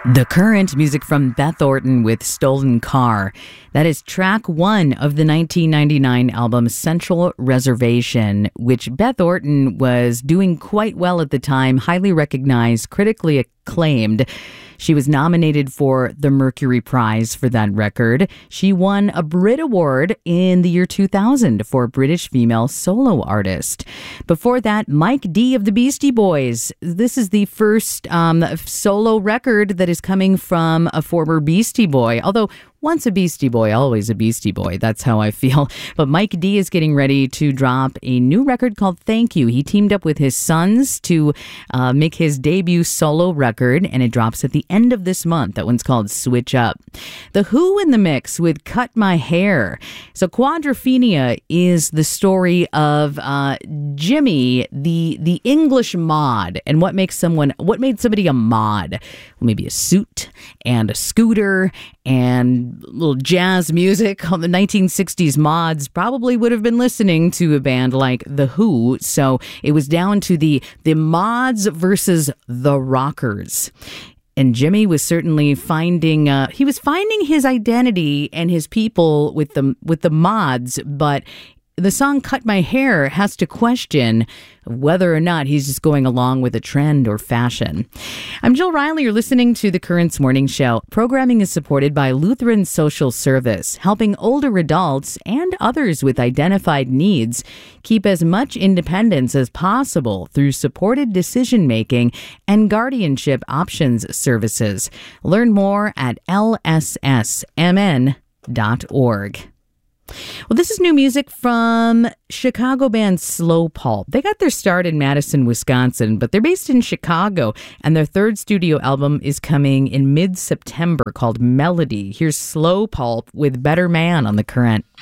The Current, music from Beth Orton with Stolen Car. That is track one of the 1999 album Central Reservation, which Beth Orton was doing quite well at the time, highly recognized, critically acclaimed. She was nominated for the Mercury Prize for that record. She won a Brit Award in the year 2000 for British Female Solo Artist. Before that, Mike D of the Beastie Boys. This is the first solo record that is coming from a former Beastie Boy, although once a Beastie Boy, always a Beastie Boy. That's how I feel. But Mike D is getting ready to drop a new record called Thank You. He teamed up with his sons to make his debut solo record, and it drops at the end of this month. That one's called Switch Up. The Who in the mix with Cut My Hair. So Quadrophenia is the story of Jimmy, the English mod, and what made somebody a mod. Well, maybe a suit and a scooter and little jazz music. On the 1960s mods probably would have been listening to a band like The Who. So it was down to the mods versus the rockers. And Jimmy was certainly finding his identity and his people with the mods, but the song Cut My Hair has to question whether or not he's just going along with a trend or fashion. I'm Jill Riley. You're listening to The Currents Morning Show. Programming is supported by Lutheran Social Service, helping older adults and others with identified needs keep as much independence as possible through supported decision-making and guardianship options services. Learn more at lssmn.org. Well, this is new music from Chicago band Slow Pulp. They got their start in Madison, Wisconsin, but they're based in Chicago, and their third studio album is coming in mid-September called Melody. Here's Slow Pulp with Better Man on The Current.